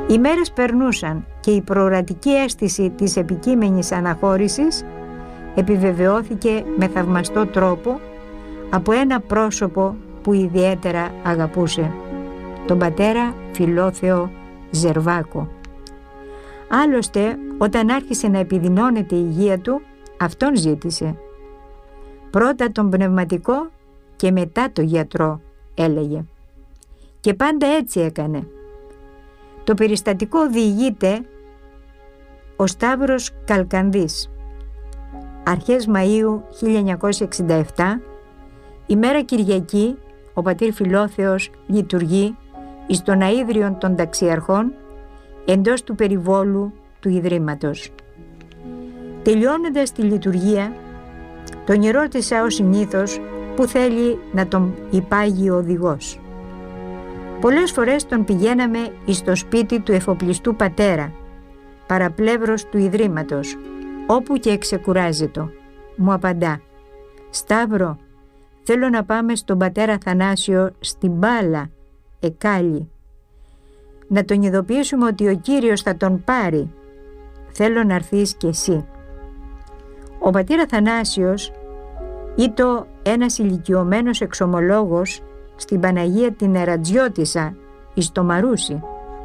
Οι μέρες περνούσαν και η προορατική αίσθηση της επικείμενης αναχώρησης επιβεβαιώθηκε με θαυμαστό τρόπο από ένα πρόσωπο που ιδιαίτερα αγαπούσε, τον πατέρα Φιλόθεο Ζερβάκο. Άλλωστε, όταν άρχισε να επιδεινώνεται η υγεία του, αυτόν ζήτησε. Πρώτα τον πνευματικό και μετά το γιατρό, έλεγε. Και πάντα έτσι έκανε. Το περιστατικό διηγείται ο Σταύρος Καλκανδής. Αρχές Μαΐου 1967, ημέρα Κυριακή, ο πατήρ Φιλόθεος λειτουργεί εις τον αΐδριον των ταξιαρχών εντός του περιβόλου του Ιδρύματος. Τελειώνοντας τη λειτουργία, τον ρώτησα ως συνήθως που θέλει να τον υπάγει ο οδηγός. Πολλές φορές τον πηγαίναμε εις το σπίτι του εφοπλιστού πατέρα, παραπλεύρος του Ιδρύματος, όπου και εξεκουράζετο. Μου απαντά: «Σταύρο, θέλω να πάμε στον πατέρα Θανάσιο στην Μπάλα, Εκάλη. Να τον ειδοποιήσουμε ότι ο Κύριος θα τον πάρει. Θέλω να έρθεις κι εσύ». Ο πατήρα Θανάσιος ήτο ένας ηλικιωμένος εξομολόγος στην Παναγία την Ερατζιώτισσα εις το Μαρούσι.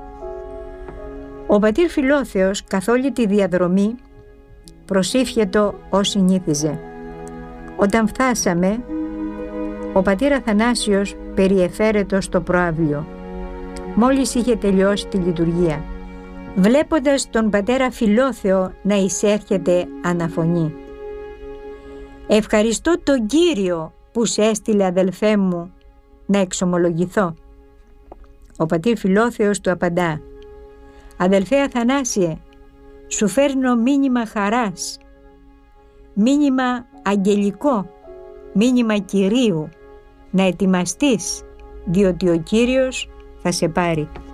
Ο πατήρ Φιλόθεος καθ' όλη τη διαδρομή προσήφιετο ως συνήθιζε. Όταν φτάσαμε, ο πατήρ Αθανάσιος περιεφέρετο στο προαύλιο. Μόλις είχε τελειώσει τη λειτουργία, βλέποντας τον πατέρα Φιλόθεο να εισέρχεται αναφωνεί: «Ευχαριστώ τον Κύριο που σε έστειλε, αδελφέ μου, να εξομολογηθώ». Ο πατήρ Φιλόθεος του απαντά: «Αδελφέ Αθανάσιε, σου φέρνω μήνυμα χαράς, μήνυμα αγγελικό, μήνυμα Κυρίου, να ετοιμαστείς, διότι ο Κύριος θα σε πάρει».